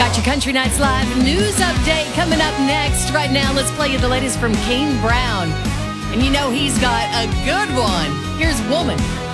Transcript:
Got your Country Nights Live news update coming up next. Right now, let's play you the latest from Kane Brown. And you know he's got a good one. Here's Woman.